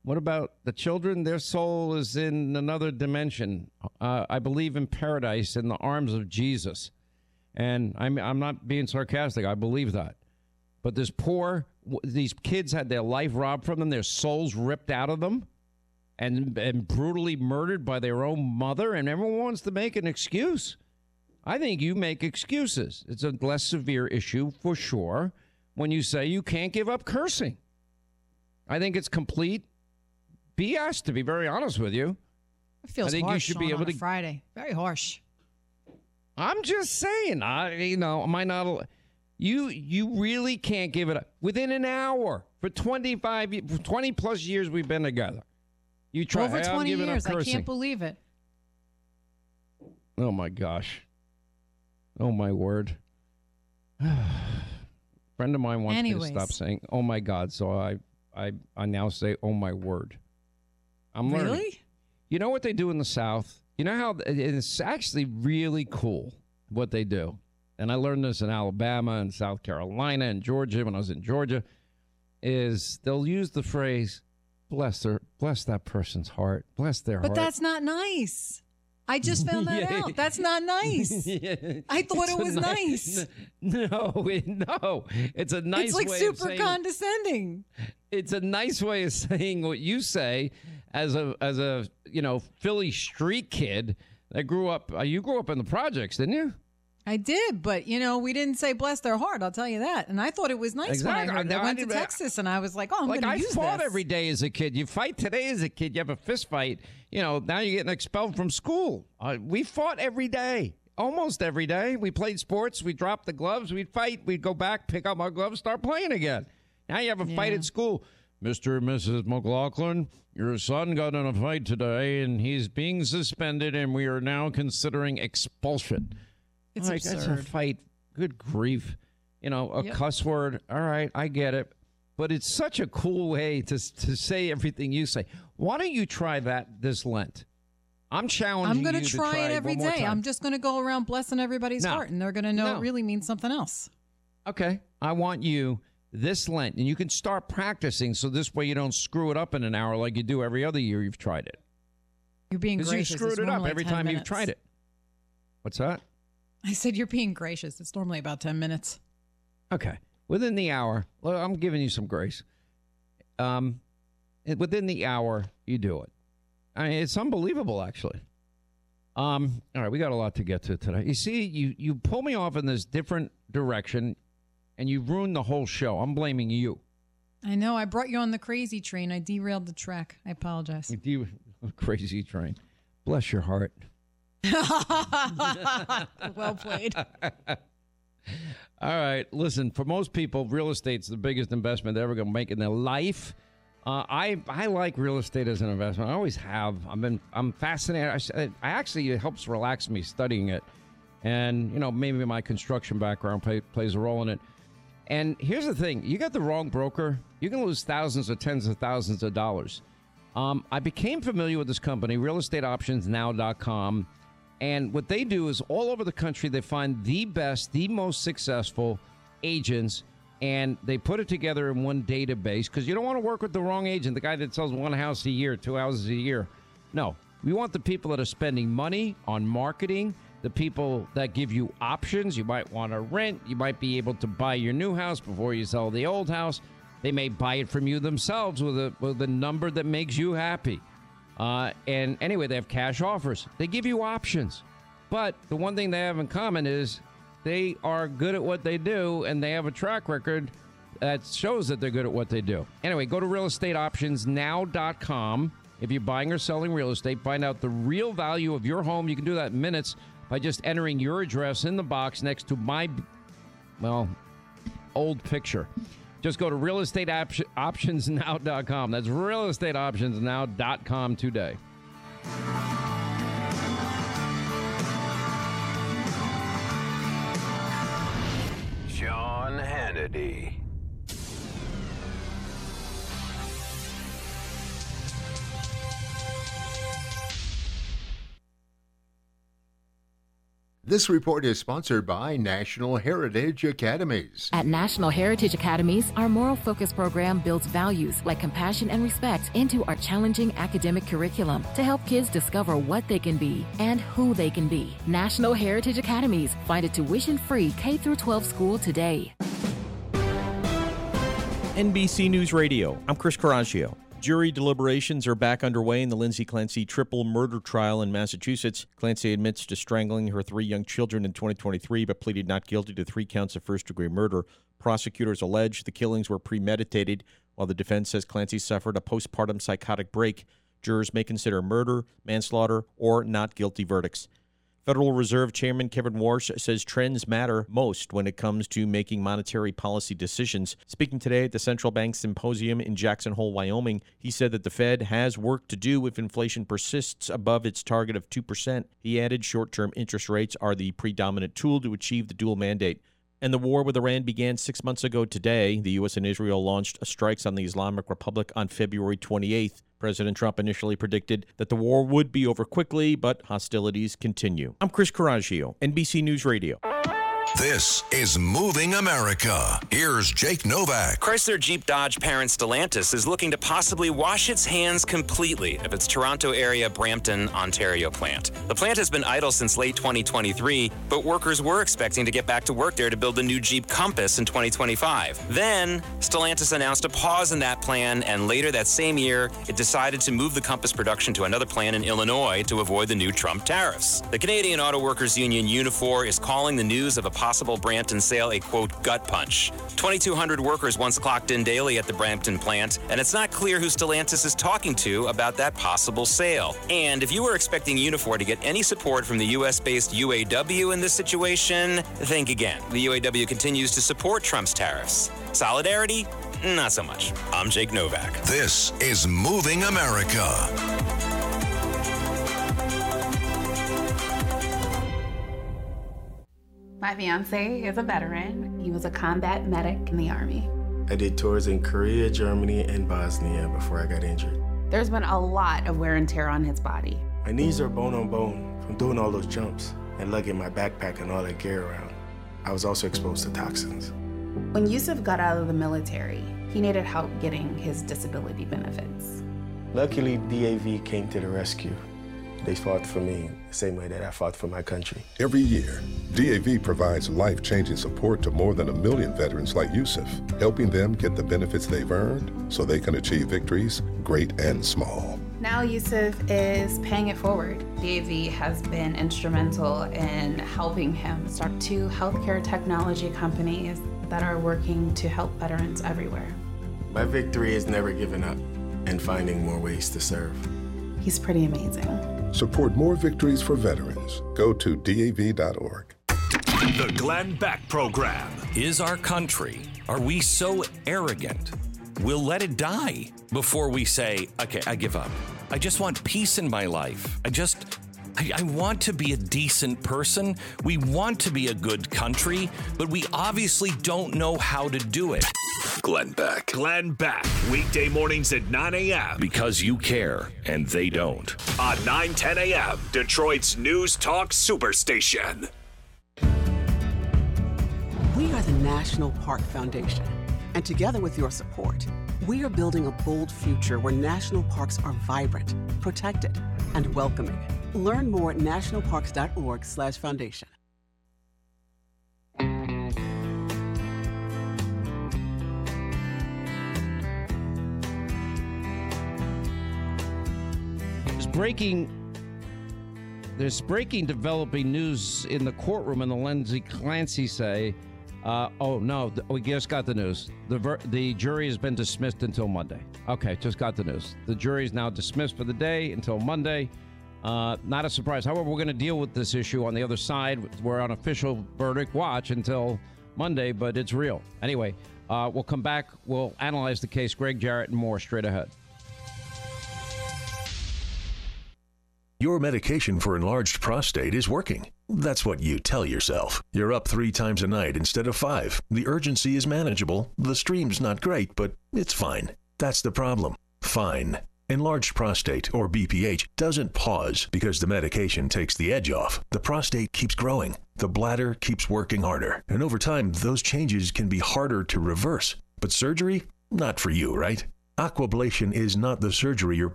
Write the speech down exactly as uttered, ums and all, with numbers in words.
What about the children? Their soul is in another dimension. Uh, I believe in paradise in the arms of Jesus. And I'm, I'm not being sarcastic. I believe that. But this poor, these kids had their life robbed from them, their souls ripped out of them, and, and brutally murdered by their own mother, and everyone wants to make an excuse. I think you make excuses. It's a less severe issue for sure when you say you can't give up cursing. I think it's complete B S, to be very honest with you. It feels I think harsh, you should Sean, be able on a to. Friday. Very harsh. I'm just saying, I, you know, am I not? You you really can't give it up within an hour for twenty-five, twenty plus years we've been together. You try over hey, twenty years. I cursing. can't believe it. Oh my gosh. Oh my word. Friend of mine wants Anyways. me to stop saying "oh my God," so I I I now say "oh my word." I'm learning. Really? You know what they do in the South? You know how it's actually really cool what they do. And I learned this in Alabama and South Carolina and Georgia when I was in Georgia, is they'll use the phrase, bless their, bless that person's heart, bless their But heart. that's not nice. I just found that Yeah. out. That's not nice. Yeah. I thought It's it a was ni- nice. No, it- no. It's a nice It's like way super of saying, condescending. it's a nice way of saying what you say as a as a you know Philly street kid that grew up. Uh, you grew up in the projects, didn't you? I did, but, you know, we didn't say bless their heart, I'll tell you that. And I thought it was nice Exactly. when I heard it. I I- went I to didn't- Texas, and I was like, oh, I'm Like going I to use fought this. every day as a kid. You fight today as a kid. You have a fist fight. You know, now you're getting expelled from school. Uh, we fought every day, almost every day. We played sports. We dropped the gloves. We'd fight. We'd go back, pick up our gloves, start playing again. Now you have a fight Yeah. at school. Mister and Missus McLaughlin, your son got in a fight today, and he's being suspended, and we are now considering expulsion. It's like, that's a absurd. fight. Good grief. You know, a Yep. cuss word. All right, I get it. But it's such a cool way to to say everything you say. Why don't you try that this Lent? I'm challenging I'm going you to to try it every one more day. time. I'm just going to go around blessing everybody's No. heart, and they're going to know No. it really means something else. Okay. I want you this Lent, and you can start practicing so this way you don't screw it up in an hour like you do every other year you've tried it. You're being Because you gracious. screwed It's it up normally every ten time you've minutes. tried it. What's that? I said you're being gracious. It's normally about ten minutes. Okay. Within the hour, well, I'm giving you some grace. Um, it- within the hour, you do it. I mean, it's unbelievable, actually. Um, all right, we got a lot to get to today. You see, you you pull me off in this different direction, and you ruined the whole show. I'm blaming you. I know. I brought you on the crazy train. I derailed the track. I apologize. You crazy train. Bless your heart. Well played. All right, listen. For most people, real estate's the biggest investment they're ever going to make in their life. Uh, I I like real estate as an investment. I always have. I've been I'm fascinated. I, I actually it helps relax me studying it, and you know maybe my construction background play, plays a role in it. And here's the thing: you got the wrong broker, you can lose thousands or tens of thousands of dollars. Um, I became familiar with this company, real estate options now dot com. And what they do is all over the country, they find the best, the most successful agents, and they put it together in one database because you don't want to work with the wrong agent, the guy that sells one house a year, two houses a year. No, we want the people that are spending money on marketing, the people that give you options. You might want to rent. You might be able to buy your new house before you sell the old house. They may buy it from you themselves with a, with a number that makes you happy. Uh, and anyway, they have cash offers. They give you options. But the one thing they have in common is they are good at what they do, and they have a track record that shows that they're good at what they do. Anyway, go to real estate options now dot com. If you're buying or selling real estate, find out the real value of your home. You can do that in minutes by just entering your address in the box next to my, well, old picture. Just go to real estate options now dot com. That's real estate options now dot com today. Sean Hannity. This report is sponsored by National Heritage Academies. At National Heritage Academies, our moral focus program builds values like compassion and respect into our challenging academic curriculum to help kids discover what they can be and who they can be. National Heritage Academies. Find a tuition-free K through twelve school today. N B C News Radio. I'm Chris Coraggio. Jury deliberations are back underway in the Lindsay Clancy triple murder trial in Massachusetts. Clancy admits to strangling her three young children in twenty twenty-three, but pleaded not guilty to three counts of first-degree murder. Prosecutors allege the killings were premeditated, while the defense says Clancy suffered a postpartum psychotic break. Jurors may consider murder, manslaughter, or not guilty verdicts. Federal Reserve Chairman Kevin Warsh says trends matter most when it comes to making monetary policy decisions. Speaking today at the Central Bank Symposium in Jackson Hole, Wyoming, he said that the Fed has work to do if inflation persists above its target of two percent. He added short-term interest rates are the predominant tool to achieve the dual mandate. And the war with Iran began six months ago today. The U S and Israel launched strikes on the Islamic Republic on February twenty-eighth. President Trump initially predicted that the war would be over quickly, but hostilities continue. I'm Chris Coraggio, N B C News Radio. This is Moving America. Here's Jake Novak. Chrysler Jeep Dodge parent Stellantis is looking to possibly wash its hands completely of its Toronto area Brampton, Ontario plant. The plant has been idle since late twenty twenty-three, but workers were expecting to get back to work there to build the new Jeep Compass in twenty twenty-five. Then, Stellantis announced a pause in that plan, and later that same year, it decided to move the Compass production to another plant in Illinois to avoid the new Trump tariffs. The Canadian Auto Workers Union Unifor is calling the news of a possible Brampton sale a, quote, gut punch. twenty-two hundred workers once clocked in daily at the Brampton plant, and it's not clear who Stellantis is talking to about that possible sale. And if you were expecting Unifor to get any support from the U S-based U A W in this situation, think again. The U A W continues to support Trump's tariffs. Solidarity? Not so much. I'm Jake Novak. This is Moving America. My fiance is a veteran. He was a combat medic in the Army. I did tours in Korea, Germany, and Bosnia before I got injured. There's been a lot of wear and tear on his body. My knees are bone on bone from doing all those jumps and lugging my backpack and all that gear around. I was also exposed to toxins. When Yusuf got out of the military, he needed help getting his disability benefits. Luckily, D A V came to the rescue. They fought for me the same way that I fought for my country. Every year, D A V provides life-changing support to more than a million veterans like Yusuf, helping them get the benefits they've earned so they can achieve victories, great and small. Now Yusuf is paying it forward. D A V has been instrumental in helping him start two healthcare technology companies that are working to help veterans everywhere. My victory is never giving up and finding more ways to serve. He's pretty amazing. Support more victories for veterans. Go to D A V dot org. The Glenn Beck Program. Is our country, are we so arrogant, we'll let it die before we say, okay, I give up. I just want peace in my life. I just, I, I want to be a decent person. We want to be a good country, but we obviously don't know how to do it. Glenn Beck. Glenn Beck. Weekday mornings at nine a.m. Because you care, and they don't. On nine ten a.m., Detroit's News Talk Superstation. We are the National Park Foundation, and together with your support, we are building a bold future where national parks are vibrant, protected, and welcoming. Learn more at national parks dot org slash foundation. There's breaking, there's breaking developing news in the courtroom in the Lindsay Clancy say, uh, oh no, th- we just got the news. The ver- the jury has been dismissed until Monday. Okay, just got the news. The jury is now dismissed for the day until Monday. Uh, not a surprise. However, we're going to deal with this issue on the other side. We're on official verdict watch until Monday, but it's real. Anyway, uh, we'll come back. We'll analyze the case. Greg Jarrett and more straight ahead. Your medication for enlarged prostate is working. That's what you tell yourself. You're up three times a night instead of five. The urgency is manageable. The stream's not great, but it's fine. That's the problem. Fine. Enlarged prostate, or B P H, doesn't pause because the medication takes the edge off. The prostate keeps growing. The bladder keeps working harder. And over time, those changes can be harder to reverse. But surgery? Not for you, right? Aquablation is not the surgery your